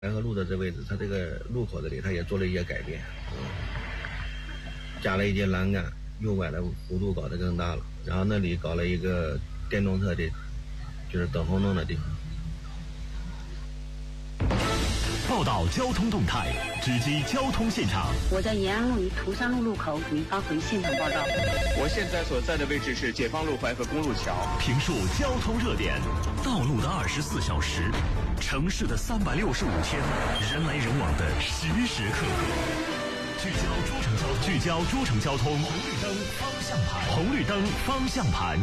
淮河路的这位置，它这个路口这里，它也做了一些改变，加了一些栏杆，右拐的弧度搞得更大了，然后那里搞了一个电动车的，就是等红灯的地方。 报道交通动态，直击交通现场。 我在延安路与涂山路路口给您发回现场报道。 我现在所在的位置是解放路淮河公路桥。 评述交通热点，道路的24小时，城市的365天，人来人往的时时刻刻。聚焦诸城交通，红绿灯方向盘。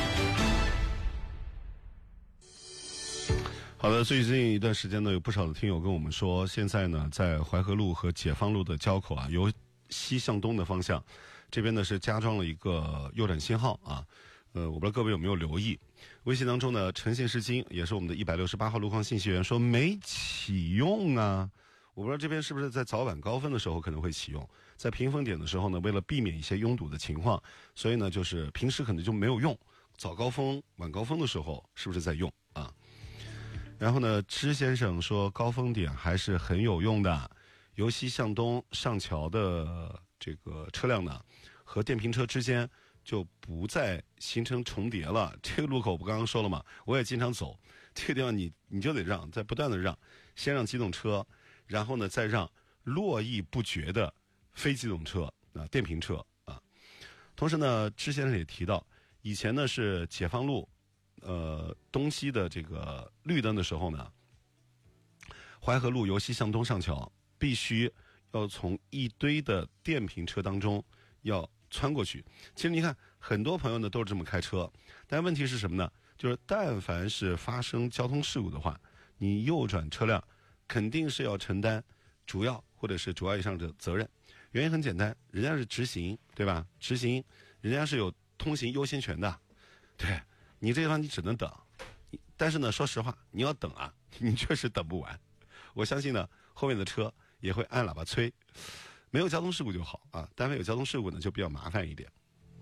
好的，最近一段时间呢，有不少的听友跟我们说，现在呢，在淮河路和解放路的交口啊，由西向东的方向，这边呢是加装了一个右转信号啊。我不知道各位有没有留意，微信当中呢，诚信是金，也是我们的168号路况信息员说没启用啊。我不知道这边是不是在早晚高峰的时候可能会启用，在平峰点的时候呢，为了避免一些拥堵的情况，所以呢，就是平时可能就没有用，早高峰、晚高峰的时候是不是在用啊？然后呢，支先生说高峰点还是很有用的，由西向东上桥的这个车辆呢，和电瓶车之间就不再形成重叠了。这个路口我刚刚说了嘛，我也经常走，这个地方你就得让，在不断的让，先让机动车，然后呢再让络绎不绝的非机动车啊、电瓶车啊。同时呢，支先生也提到，以前呢是解放路东西的这个绿灯的时候呢，淮河路由西向东上桥，必须要从一堆的电瓶车当中要穿过去。其实你看，很多朋友呢都是这么开车，但问题是什么呢？就是但凡是发生交通事故的话，你右转车辆肯定是要承担主要或者是主要以上的责任。原因很简单，人家是直行，对吧？直行，人家是有通行优先权的，对。你这地方你只能等，但是呢，说实话，你要等啊，你确实等不完。我相信呢，后面的车也会按喇叭催。没有交通事故就好啊，但凡有交通事故呢，就比较麻烦一点。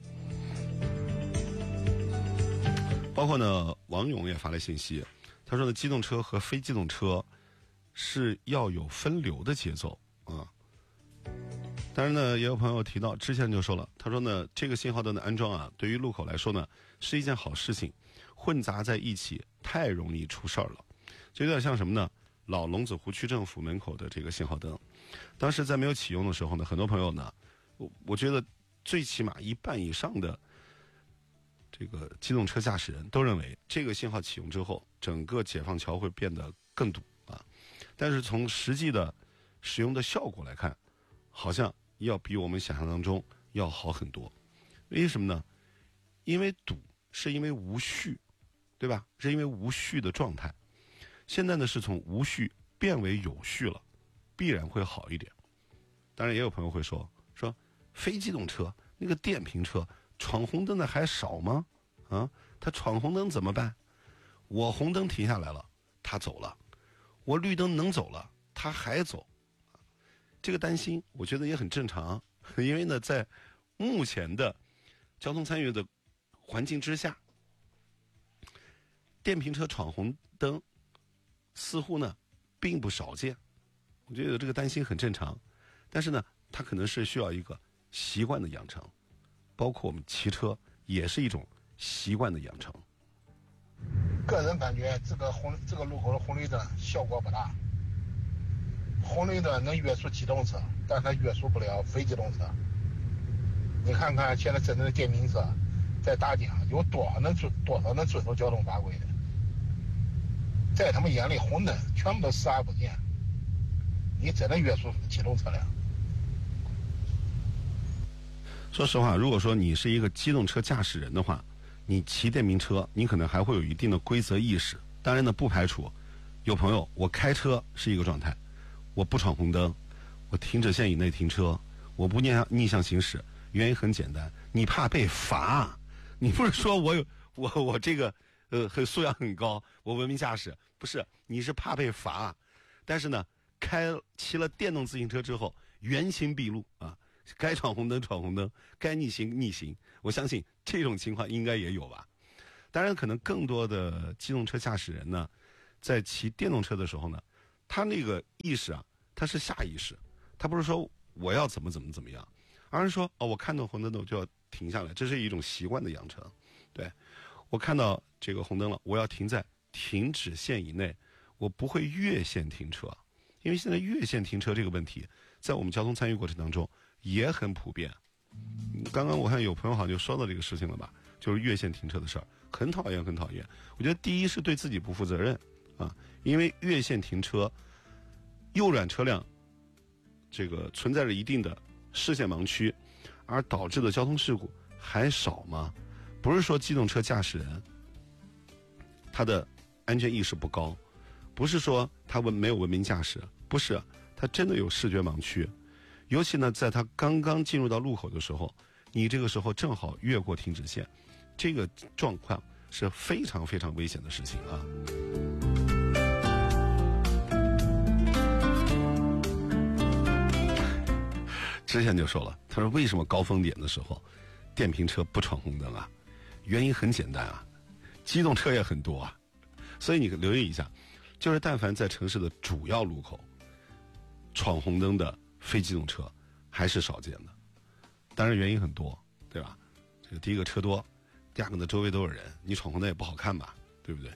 包括呢，王勇也发来信息，他说呢，机动车和非机动车是要有分流的节奏啊。当然呢，也有朋友提到，之前就说了，他说呢，这个信号灯的安装啊，对于路口来说呢，是一件好事情，混杂在一起太容易出事儿了。这有点像什么呢？老龙子湖区政府门口的这个信号灯，当时在没有启用的时候呢，很多朋友呢，我觉得最起码一半以上的这个机动车驾驶人都认为，这个信号启用之后，整个解放桥会变得更堵啊。但是从实际的使用的效果来看，好像要比我们想象当中要好很多。为什么呢？因为堵是因为无序，对吧？是因为无序的状态。现在呢是从无序变为有序了，必然会好一点。当然也有朋友会说非机动车那个电瓶车闯红灯的还少吗？啊，他闯红灯怎么办？我红灯停下来了，他走了；我绿灯能走了，他还走。这个担心我觉得也很正常，因为呢在目前的交通参与的环境之下，电瓶车闯红灯似乎呢并不少见，我觉得这个担心很正常。但是呢它可能是需要一个习惯的养成，包括我们骑车也是一种习惯的养成。 个人感觉这个路口的红绿灯效果不大，红绿灯能约束机动车，但它约束不了非机动车。你看看现在真正的电瓶车在大街上有多少能遵守交通法规的，在他们眼里红灯全部都视而不见，你真的约束机动车辆。 说实话，如果说你是一个机动车驾驶人的话，你骑电瓶车你可能还会有一定的规则意识。当然呢，不排除有朋友我开车是一个状态，我不闯红灯，我停止线以内停车，我不逆向行驶，原因很简单，你怕被罚。你不是说我这个素养很高，我文明驾驶，不是，你是怕被罚。但是呢，骑了电动自行车之后，原形毕露啊，该闯红灯闯红灯，该逆行逆行。我相信这种情况应该也有吧。当然，可能更多的机动车驾驶人呢，在骑电动车的时候呢， 他那个意识啊，他是下意识，他不是说我要怎么样，而是说我看到红灯我就要停下来，这是一种习惯的养成。对，我看到这个红灯了，我要停在停止线以内，我不会越线停车，因为现在越线停车这个问题，在我们交通参与过程当中也很普遍。刚刚我看有朋友好像就说到这个事情了吧，就是越线停车的事儿，很讨厌。我觉得第一是对自己不负责任啊，因为越线停车，右转车辆这个存在着一定的视线盲区，而导致的交通事故还少吗？不是说机动车驾驶人他的安全意识不高，不是说他没有文明驾驶，不是，他真的有视觉盲区。尤其呢，在他刚刚进入到路口的时候，你这个时候正好越过停止线，这个状况是非常非常危险的事情啊。之前就说了，他说为什么高峰点的时候电瓶车不闯红灯啊？原因很简单啊，机动车也很多啊，所以你留意一下，就是但凡在城市的主要路口闯红灯的非机动车还是少见的，当然原因很多，对吧？这个第一个车多，第二个呢周围都有人，你闯红灯也不好看吧，对不对？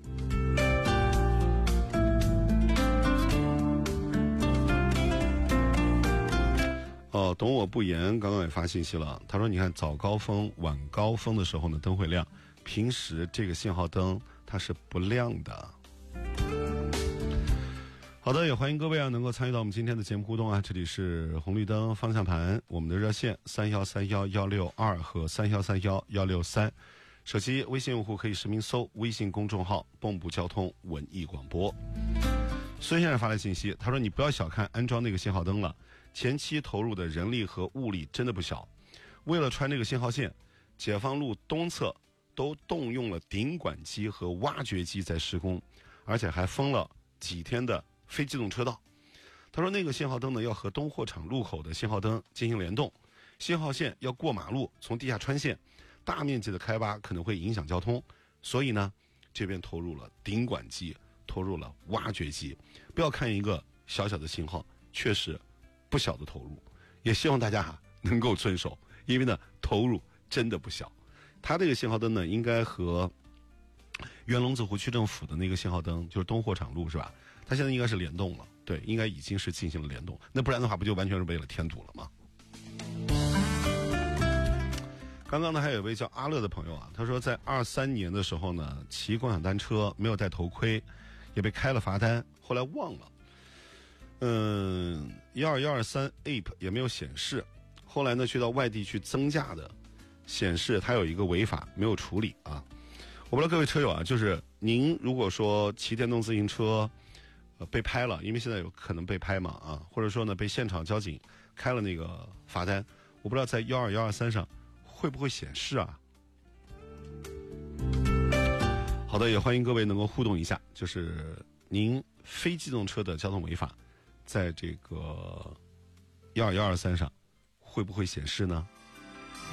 懂我不言刚刚也发信息了，他说你看早高峰晚高峰的时候呢灯会亮，平时这个信号灯它是不亮的。好的，也欢迎各位能够参与到我们今天的节目互动啊！这里是红绿灯方向盘，我们的热线3131-162和3131-163，手机微信用户可以实名搜微信公众号蚌埠交通文艺广播。孙先生发来信息，他说你不要小看安装那个信号灯了，前期投入的人力和物力真的不小。为了穿这个信号线，解放路东侧都动用了顶管机和挖掘机在施工，而且还封了几天的非机动车道。他说那个信号灯呢要和东货场路口的信号灯进行联动，信号线要过马路，从地下穿线，大面积的开挖可能会影响交通，所以呢这边投入了顶管机，投入了挖掘机。不要看一个小小的信号，确实不小的投入，也希望大家能够遵守，因为呢投入真的不小。它这个信号灯呢应该和原龙子湖区政府的那个信号灯，就是东货场路是吧，它现在应该是联动了，对，应该已经是进行了联动，那不然的话不就完全是为了添堵了吗？刚刚呢还有一位叫阿乐的朋友啊，他说在23年的时候呢骑共享单车没有戴头盔，也被开了罚单，后来忘了12123 app 也没有显示，后来呢去到外地去增驾的，显示它有一个违法没有处理啊。我不知道各位车友啊，就是您如果说骑电动自行车被拍了，因为现在有可能被拍嘛啊，或者说呢被现场交警开了那个罚单，我不知道在12123上会不会显示啊？好的，也欢迎各位能够互动一下，就是您非机动车的交通违法在这个12123上会不会显示呢？